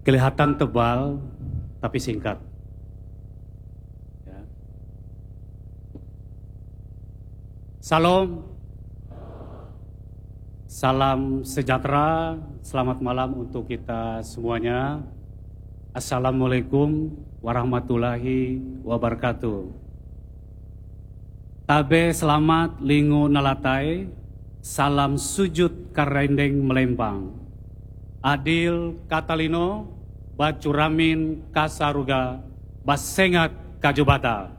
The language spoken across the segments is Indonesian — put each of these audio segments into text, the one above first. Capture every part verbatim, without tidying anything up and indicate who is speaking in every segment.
Speaker 1: kelihatan tebal tapi singkat. Ya. Salam, salam sejahtera, selamat malam untuk kita semuanya. Assalamualaikum warahmatullahi wabarakatuh. Tabe selamat lingu nalatai, salam sujud karendeng melempang. Adil Katalino, Bacuramin Kasaruga, Basengat Kajubata.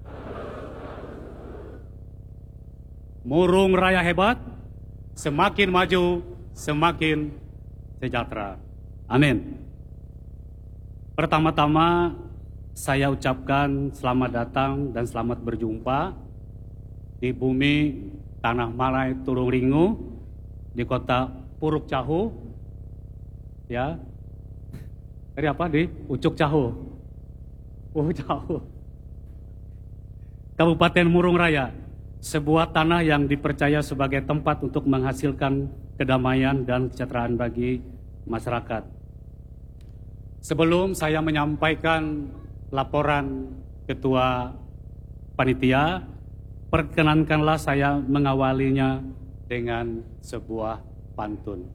Speaker 1: Murung raya hebat, semakin maju, semakin sejahtera. Amin. Pertama-tama saya ucapkan selamat datang dan selamat berjumpa di bumi Tanah Malai Turung Ringu, di kota Puruk Cahu, ya, dari apa di Ucuk Cahu, Puruk Cahu, Kabupaten Murung Raya, sebuah tanah yang dipercaya sebagai tempat untuk menghasilkan kedamaian dan kesejahteraan bagi masyarakat. Sebelum saya menyampaikan laporan Ketua Panitia, perkenankanlah saya mengawalinya dengan sebuah pantun.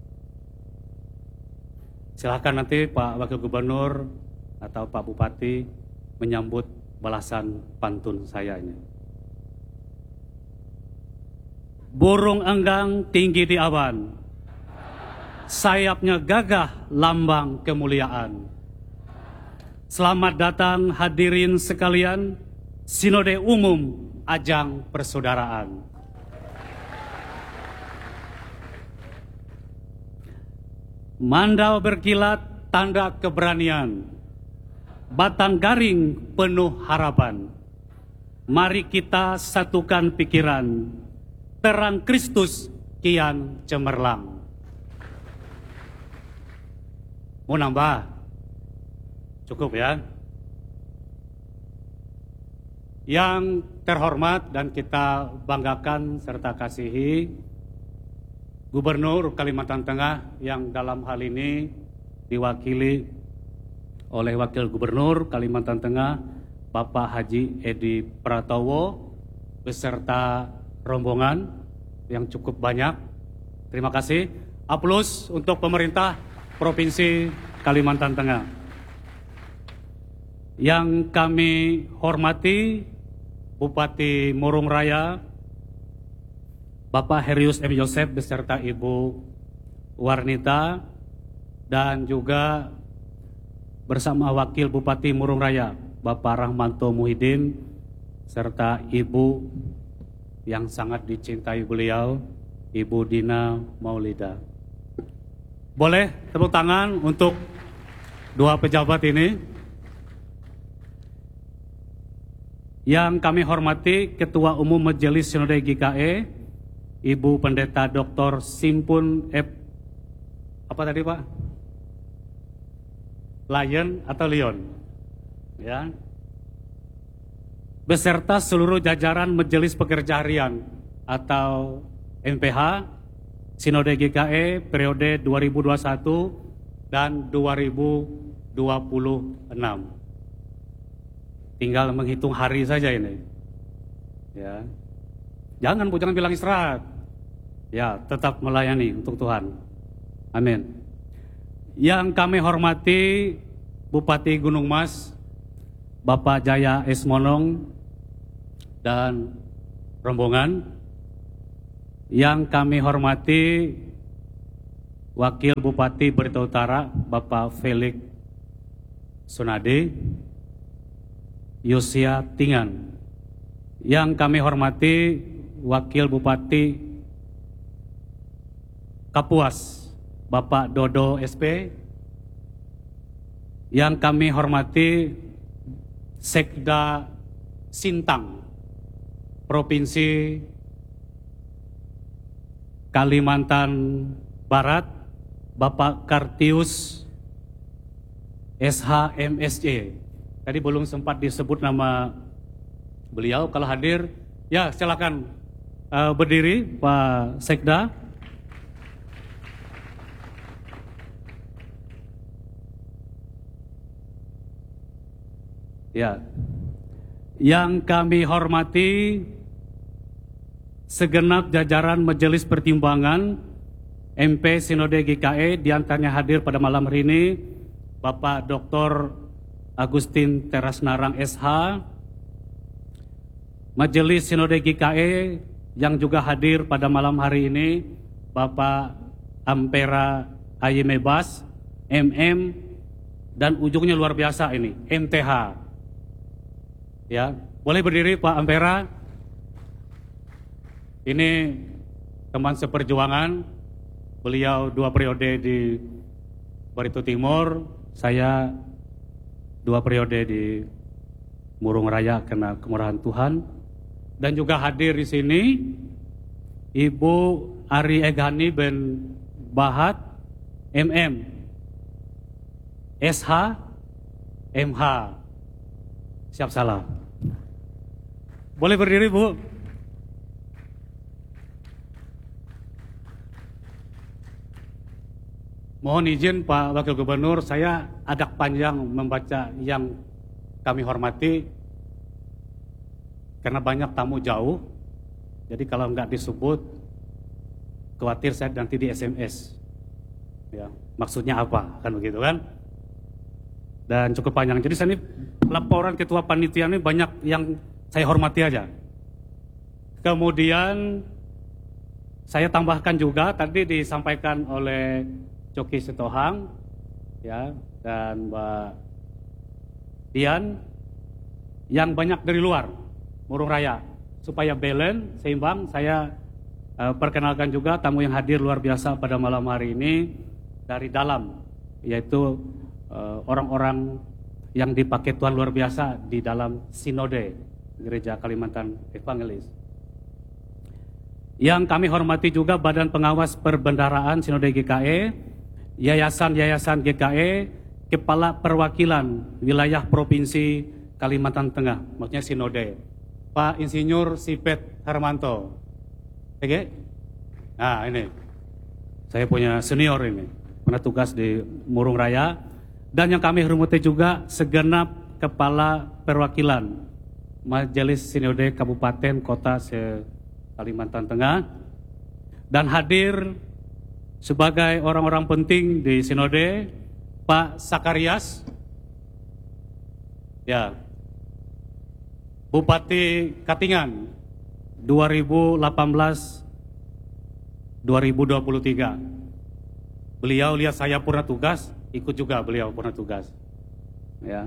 Speaker 1: Silahkan nanti Pak Wakil Gubernur atau Pak Bupati menyambut balasan pantun saya ini. Burung enggang tinggi di awan, sayapnya gagah lambang kemuliaan. Selamat datang hadirin sekalian, Sinode Umum Ajang Persaudaraan. Mandau berkilat tanda keberanian, batang garing penuh harapan. Mari kita satukan pikiran, terang Kristus kian cemerlang. Mau nambah? Cukup ya. Yang terhormat dan kita banggakan serta kasihi Gubernur Kalimantan Tengah yang dalam hal ini diwakili oleh Wakil Gubernur Kalimantan Tengah Bapak Haji Edi Pratowo beserta rombongan yang cukup banyak. Terima kasih. Aplaus untuk pemerintah Provinsi Kalimantan Tengah. Yang kami hormati Bupati Murung Raya Bapak Herius M. Yosef beserta Ibu Warnita, dan juga bersama Wakil Bupati Murung Raya Bapak Rahmanto Muhyiddin serta Ibu yang sangat dicintai beliau, Ibu Dina Maulida. Boleh tepuk tangan untuk dua pejabat ini. Yang kami hormati Ketua Umum Majelis Sinode G K E, Ibu Pendeta Doktor Simpun F. Apa tadi Pak? Lion atau Leon? Ya. Beserta seluruh jajaran Majelis Pekerja Harian atau M P H Sinode G K E periode dua ribu dua puluh satu dan dua ribu dua puluh enam. Tinggal menghitung hari saja ini. Ya. Jangan Bu, jangan bilang istirahat. Ya, tetap melayani untuk Tuhan. Amin. Yang kami hormati Bupati Gunung Mas Bapak Jaya Esmonong dan rombongan. Yang kami hormati Wakil Bupati Berita Utara Bapak Felix Sunade Yosia Tingan. Yang kami hormati Wakil Bupati Kapuas Bapak Dodo S P. Yang kami hormati Sekda Sintang Provinsi Kalimantan Barat Bapak Kartius S H M S J. Tadi belum sempat disebut nama beliau, kalau hadir ya silakan uh, berdiri Pak Sekda. Ya. Yang kami hormati segenap jajaran Majelis Pertimbangan M P Sinode G K E, diantaranya hadir pada malam hari ini Bapak Doktor Agustin Terasnarang S H, Majelis Sinode G K E yang juga hadir pada malam hari ini Bapak Ampera Ayemebas M M, dan ujungnya luar biasa ini M T H. Ya, boleh berdiri Pak Ampera. Ini teman seperjuangan, beliau dua periode di Barito Timur, saya dua periode di Murung Raya kena kemurahan Tuhan. Dan juga hadir di sini Ibu Ari Eghani bin Bahat M M, S H, M H. Siap salah. Boleh berdiri, Bu. Mohon izin Pak Wakil Gubernur, saya agak panjang membaca yang kami hormati karena banyak tamu jauh. Jadi kalau nggak disebut, khawatir saya nanti di S M S. Ya, maksudnya apa? Kan begitu kan? Dan cukup panjang. Jadi saya ini laporan ketua panitia ini banyak yang saya hormati aja. Kemudian saya tambahkan juga tadi disampaikan oleh Coki Sitohang, ya, dan Mbak Dian, yang banyak dari luar Murung Raya, supaya balance, seimbang. Saya uh, perkenalkan juga tamu yang hadir luar biasa pada malam hari ini dari dalam, yaitu orang-orang uh, yang dipakai Tuhan luar biasa di dalam Sinode Gereja Kalimantan Evangelis. Yang kami hormati juga Badan Pengawas Perbendaharaan Sinode G K E, Yayasan-Yayasan G K E, Kepala Perwakilan Wilayah Provinsi Kalimantan Tengah, maksudnya Sinode, Pak Insinyur Sipet Hermanto. Oke? Nah ini, saya punya senior ini, pernah tugas di Murung Raya. Dan yang kami hormati juga segenap Kepala Perwakilan Majelis Sinode Kabupaten Kota se-Kalimantan Tengah. Dan hadir sebagai orang-orang penting di Sinode, Pak Sakarias, ya, Bupati Katingan dua ribu delapan belas dua ribu dua puluh tiga. Beliau lihat saya purna tugas, ikut juga beliau purna tugas. Ya.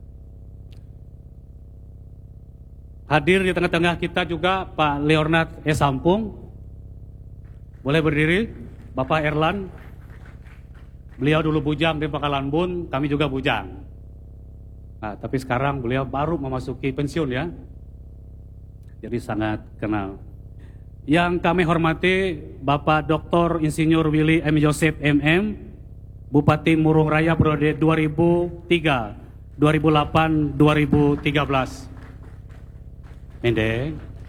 Speaker 1: Hadir di tengah-tengah kita juga Pak Leonard E. Sampung. Boleh berdiri, Bapak Erlan. Beliau dulu bujang di Pangkalan Bun, kami juga bujang. Nah, tapi sekarang beliau baru memasuki pensiun ya. Jadi sangat kenal. Yang kami hormati Bapak Doktor Insinyur Willy M. Joseph M M, Bupati Murung Raya periode dua ribu tiga, dua ribu delapan, dua ribu tiga belas. Mende.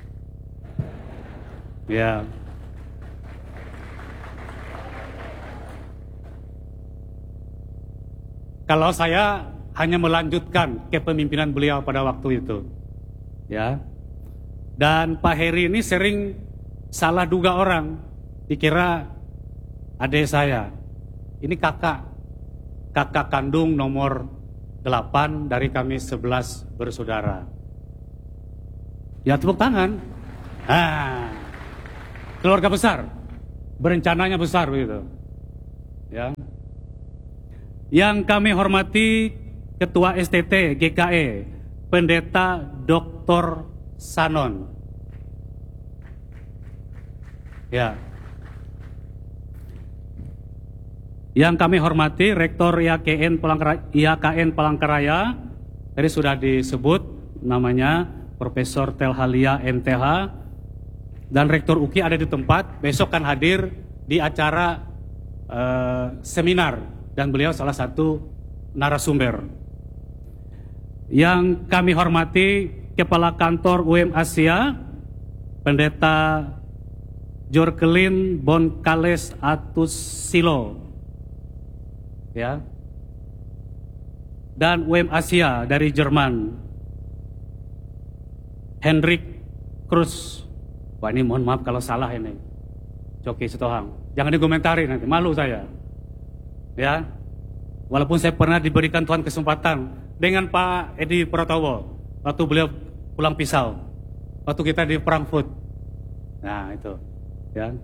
Speaker 1: Ya. Kalau saya hanya melanjutkan kepemimpinan beliau pada waktu itu. Ya. Dan Pak Heri ini sering salah duga orang, dikira adik saya. Ini kakak, kakak kandung nomor delapan dari kami sebelas bersaudara. Ya tepuk tangan. Nah, keluarga besar, berencananya besar begitu. Ya. Yang kami hormati Ketua S T T G K E, Pendeta Doktor Sanon. Ya. Yang kami hormati Rektor I A K N Palangkaraya, I A K N Palangkaraya, tadi sudah disebut namanya Profesor Telhalia M T H, dan Rektor U K I ada di tempat, besok kan hadir di acara uh, seminar, dan beliau salah satu narasumber. Yang kami hormati Kepala Kantor U M Asia, Pendeta Jorkelin Bonkales Atus Silo. Ya. dan U M Asia dari Jerman, Hendrik Cruz. Wah, ini mohon maaf kalau salah ini. Coki Sitohang. Jangan dikomentari nanti, malu saya. Ya. Walaupun saya pernah diberikan Tuhan kesempatan dengan Pak Edi Pratowo waktu beliau pulang pisau. Waktu kita di Frankfurt. Nah, itu. Ya.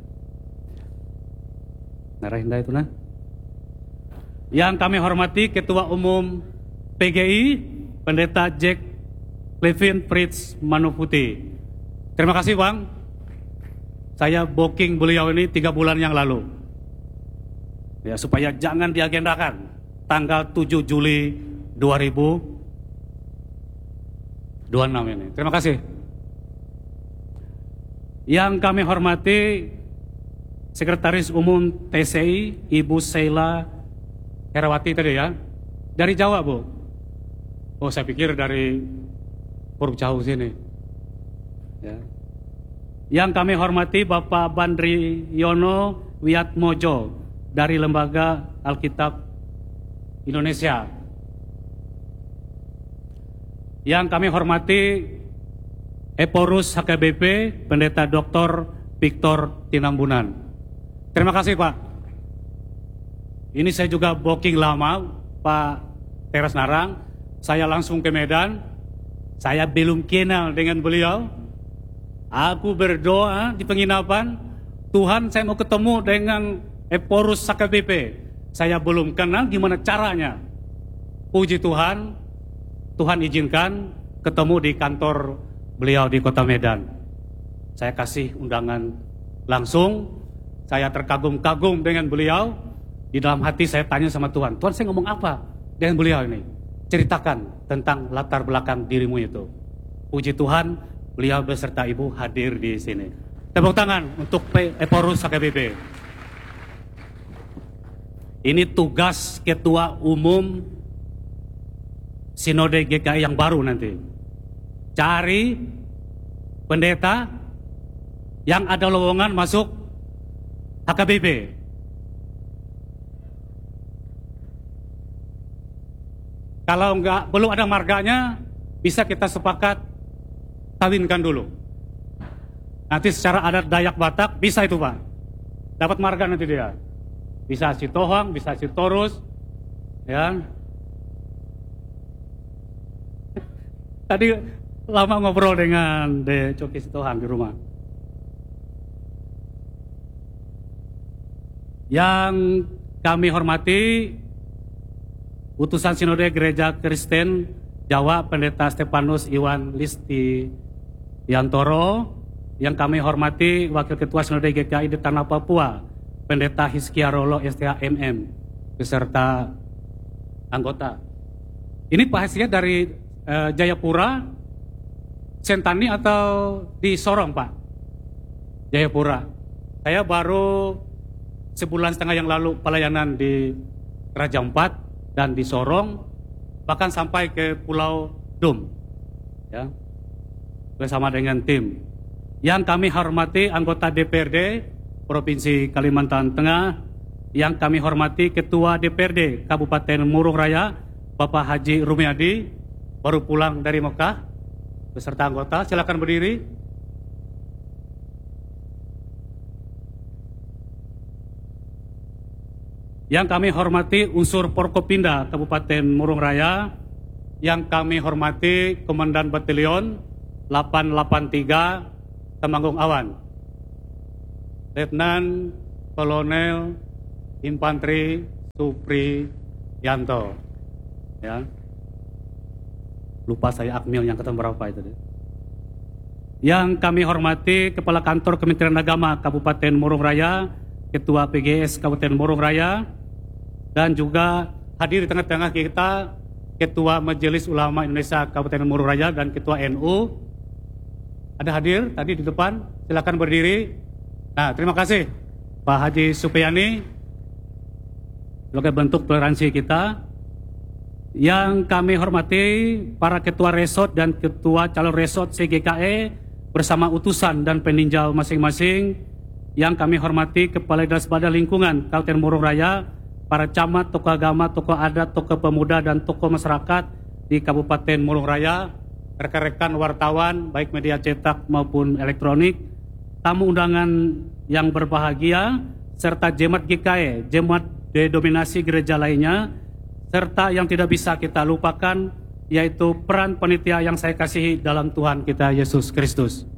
Speaker 1: Narahinda itu nah. Yang kami hormati Ketua Umum P G I, Pendeta Jack Levin Fritz Manuputi. Terima kasih Bang. Saya booking beliau ini tiga bulan yang lalu. Ya, supaya jangan diagendakan tanggal tujuh Juli dua ribu dua puluh enam ini. Terima kasih. Yang kami hormati Sekretaris Umum T C I, Ibu Sheila Herawati tadi ya. Dari Jawa, Bu. Oh, saya pikir dari Puruk jauh sini. Ya. Yang kami hormati Bapak Bandri Yono Wiatmojo dari Lembaga Alkitab Indonesia. Yang kami hormati Eporus H K B P Pendeta Doktor Victor Tinambunan. Terima kasih Pak. Ini saya juga booking lama Pak Teras Narang. Saya langsung ke Medan. Saya belum kenal dengan beliau. Aku berdoa di penginapan, Tuhan saya mau ketemu dengan Eporus H K B P. Saya belum kenal gimana caranya. Puji Tuhan, Tuhan izinkan ketemu di kantor beliau di Kota Medan. Saya kasih undangan langsung. Saya terkagum-kagum dengan beliau. Di dalam hati saya tanya sama Tuhan, Tuhan saya ngomong apa dengan beliau ini? Ceritakan tentang latar belakang dirimu itu. Puji Tuhan, beliau beserta Ibu hadir di sini. Tepuk tangan untuk Eporus H K B P. Ini tugas Ketua Umum Sinode G K I yang baru nanti. Cari pendeta yang ada lowongan masuk H K B P. Kalau enggak, belum ada marganya, bisa kita sepakat kawinkan dulu. Nanti secara adat Dayak Batak bisa itu Pak. Dapat marga nanti dia. Bisa Sitohang, bisa Sitorus. Ya. Tadi lama ngobrol dengan De Coki Sitohang di rumah. Yang kami hormati Utusan Sinode Gereja Kristen Jawa Pendeta Stefanus Iwan Listi Yantoro. Yang kami hormati Wakil Ketua Sinode G K I di Tanah Papua Pendeta Hizkia Rolo S T H M M beserta anggota. Ini Pak Hizkia dari eh, Jayapura, Sentani atau di Sorong Pak? Jayapura. Saya baru sebulan setengah yang lalu pelayanan di Raja Ampat dan di Sorong, bahkan sampai ke Pulau Dum, ya, bersama dengan tim. Yang kami hormati anggota D P R D Provinsi Kalimantan Tengah, yang kami hormati Ketua D P R D Kabupaten Murung Raya, Bapak Haji Rumiadi, baru pulang dari Mekah, beserta anggota. Silakan berdiri. Yang kami hormati unsur Porkopinda Kabupaten Murung Raya, yang kami hormati Komandan Batalion delapan delapan tiga Temanggung Awan, Letnan Kolonel Infanteri Supri Yanto. Ya. Lupa saya Akmil yang ketemu berapa itu. Yang kami hormati Kepala Kantor Kementerian Agama Kabupaten Murung Raya, Ketua P G S Kabupaten Murung Raya, dan juga hadir di tengah-tengah kita Ketua Majelis Ulama Indonesia Kabupaten Murung Raya dan Ketua N U. Ada hadir tadi di depan, silakan berdiri. Nah, terima kasih Pak Haji Supeyani sebagai bentuk toleransi kita. Yang kami hormati para Ketua Resort dan Ketua Calon Resort C G K E bersama utusan dan peninjau masing-masing. Yang kami hormati Kepala Dinas Badan Lingkungan Kabupaten Murung Raya, para camat, tokoh agama, tokoh adat, tokoh pemuda, dan tokoh masyarakat di Kabupaten Mulung Raya, rekan-rekan wartawan, baik media cetak maupun elektronik, tamu undangan yang berbahagia, serta jemaat G K E, jemaat denominasi gereja lainnya, serta yang tidak bisa kita lupakan, yaitu peran panitia yang saya kasihi dalam Tuhan kita Yesus Kristus.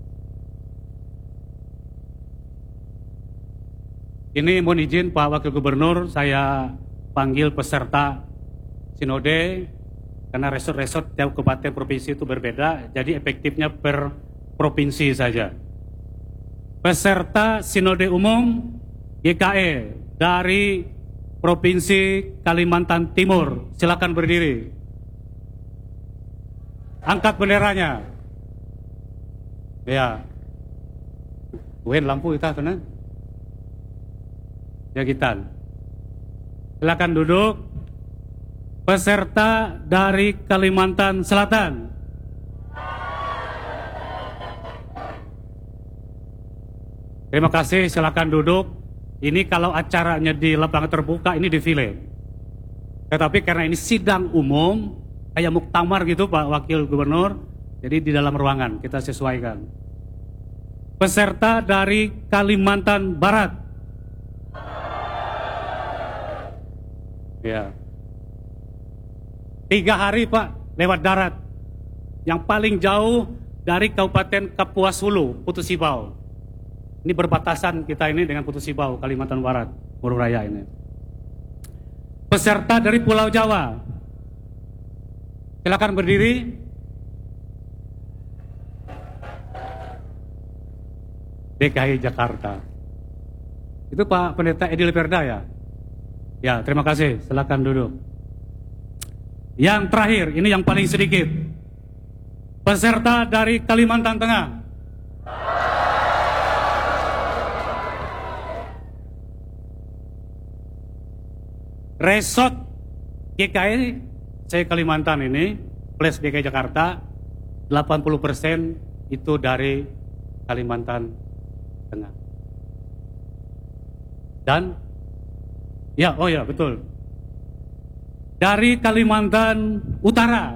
Speaker 1: Ini mohon izin Pak Wakil Gubernur, saya panggil peserta sinode, karena resort-resort tiap kabupaten provinsi itu berbeda, jadi efektifnya per provinsi saja. Peserta sinode umum G K E dari Provinsi Kalimantan Timur, silakan berdiri. Angkat benderanya. Ya. Wen lampu kita tuh, ya kita. Silakan duduk. Peserta dari Kalimantan Selatan. Terima kasih, silakan duduk. Ini kalau acaranya di lapangan terbuka, ini defile. Tetapi karena ini sidang umum, kayak muktamar gitu Pak Wakil Gubernur, jadi di dalam ruangan kita sesuaikan. Peserta dari Kalimantan Barat. Ya. Tiga hari Pak lewat darat. Yang paling jauh dari Kabupaten Kapuas Hulu, Putus Sibau. Ini berbatasan kita ini dengan Putus Sibau, Kalimantan Barat, Mulung Raya ini. Peserta dari Pulau Jawa. Silakan berdiri. D K I Jakarta. Itu Pak Pendeta Edil Perda ya? Ya, terima kasih. Silakan duduk. Yang terakhir, ini yang paling sedikit. Peserta dari Kalimantan Tengah. Resort G K I saya Kalimantan ini plus D K I Jakarta delapan puluh persen itu dari Kalimantan Tengah. Dan ya, oh ya betul. Dari Kalimantan Utara.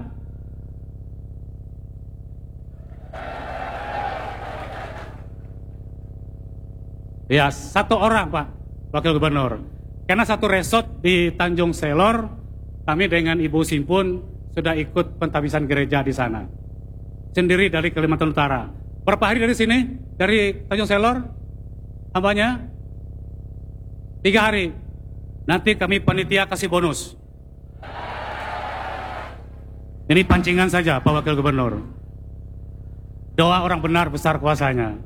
Speaker 1: Ya, satu orang Pak Wakil Gubernur. Karena satu resort di Tanjung Selor, kami dengan Ibu Simpun sudah ikut pentabisan gereja di sana. Sendiri dari Kalimantan Utara. Berapa hari dari sini? Dari Tanjung Selor? Hambanya? Tiga hari. Nanti kami panitia kasih bonus. Ini pancingan saja Pak Wakil Gubernur. Doa orang benar besar kuasanya.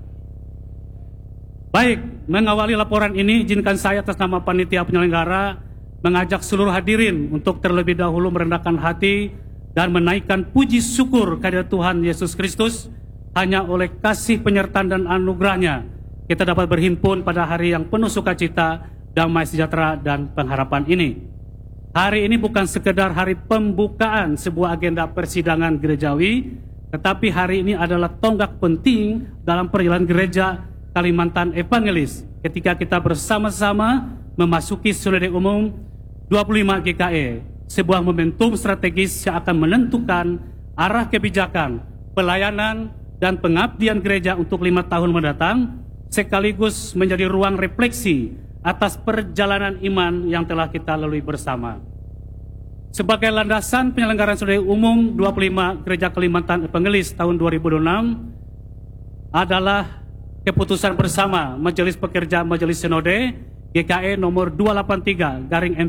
Speaker 1: Baik, mengawali laporan ini, izinkan saya atas nama panitia penyelenggara mengajak seluruh hadirin untuk terlebih dahulu merendahkan hati dan menaikkan puji syukur kehadirat Tuhan Yesus Kristus. Hanya oleh kasih penyertaan dan anugerahnya kita dapat berhimpun pada hari yang penuh sukacita, damai sejahtera dan pengharapan ini. Hari ini bukan sekedar hari pembukaan sebuah agenda persidangan gerejawi, tetapi hari ini adalah tonggak penting dalam perjalanan gereja Kalimantan Evangelis ketika kita bersama-sama memasuki sinode umum dua puluh lima G K E, sebuah momentum strategis yang akan menentukan arah kebijakan, pelayanan, dan pengabdian gereja untuk lima tahun mendatang, sekaligus menjadi ruang refleksi atas perjalanan iman yang telah kita lalui bersama. Sebagai landasan penyelenggaraan sinode umum dua puluh lima Gereja Kalimantan Evangelis tahun dua ribu dua puluh enam adalah keputusan bersama Majelis Pekerja Majelis Sinode G K E nomor dua ratus delapan puluh tiga garing